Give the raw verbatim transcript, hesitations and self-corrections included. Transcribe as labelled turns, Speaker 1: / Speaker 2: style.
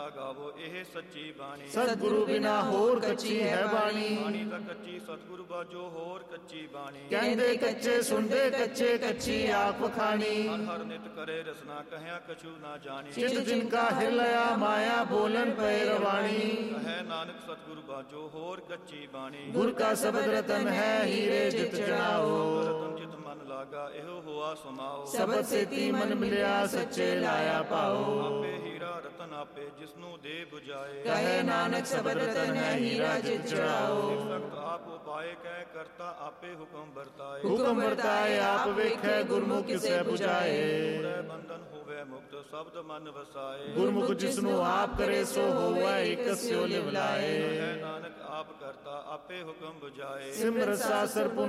Speaker 1: ਗਾਵੋ ਇਹ ਸੱਚੀ ਬਾਣੀ।
Speaker 2: ਸਤਿਗੁਰੂ ਬਿਨਾ ਹੋਰ ਕੱਚੀ ਹੈ ਬਾਣੀ।
Speaker 1: ਬਾਣੀ ਤਾਂ ਕੱਚੀ ਸਤਿਗੁਰੂ ਬਾਝੋ ਹੋਰ ਕੱਚੀ ਬਾਣੀ।
Speaker 2: ਕਹਿੰਦੇ ਕੱਚੇ ਸੁਣਦੇ ਕੱਚੇ ਕੱਚੀ ਆਪ ਖਾਣੀ।
Speaker 1: ਹਰ ਹਰ ਨਿਤ ਕਰੇ ਰਸਨਾ ਕਹਿਆ ਕਛੂ ਨਾ ਜਾਣੀ।
Speaker 2: ਚਿਤ ਜਿਨ ਕਾ ਹਿਰਲਿਆ ਮਾਇਆ ਬੋਲਣ ਪਏ ਰਵਾਣੀ।
Speaker 1: ਕਹੈ ਨਾਨਕ ਸਤਿਗੁਰੂ ਬਾਝੋ ਹੋਰ ਕੱਚੀ ਬਾਣੀ।
Speaker 2: ਗੁਰ ਕਾ ਸ਼ਬਦ ਰਤਨ ਹੈ ਹੀਰੇ ਜਿਤ ਚੜਾਓ।
Speaker 1: ਰਤਨ ਜਿਤ ਮਨ ਲਾਗਾ ਇਹੋ ਹੋਆ ਸਮਾਓ।
Speaker 2: ਸ਼ਬਦ ਸੇਤੀ ਮਨ ਮਿਲਿਆ ਸੱਚੇ ਲਾਇਆ ਪਾਓ।
Speaker 1: ਆਪੇ ਹੀਰਾ ਰਤਨ ਆਪੇ ਜਿਸਨੂੰ ਦੇ 부ਜਾਏ।
Speaker 2: ਕਹੇ ਨਾਨਕ ਸ਼ਬਦ ਰਤਨ ਹੈ ਹੀਰਾ ਜਿਤ ਚੜਾਓ।
Speaker 1: ਸਖਤ ਆਪ ਉਪਾਏ ਕਹਿ ਕਰਤਾ ਆਪੇ ਹੁਕਮ ਵਰਤਾਏ।
Speaker 2: ਹੁਕਮ ਵਰਤਾਏ ਆਪ ਵੇਖੈ ਗੁਰਮੁਖ ਕਿਸੇ 부ਜਾਏ।
Speaker 1: ਪੂਰੇ ਬੰਧਨ ਹੋਵੇ ਮੁਕਤ ਸ਼ਬਦ ਮਨ ਵਸਾਏ।
Speaker 2: ਗੁਰਮੁਖ ਜਿਸਨੂੰ ਆਪ ਕਰੇ ਸੋ ਹੋਵੇ ਇਕ ਸਿਉ ਲਿਵ ਲਾਏ।
Speaker 1: ਕਹੈ ਨਾਨਕ ਆਪ ਕਰਤਾ ਆਪੇ ਹੁਕਮ 부ਜਾਏ।
Speaker 2: ਸਿਮਰਤ ਸਾਸਰ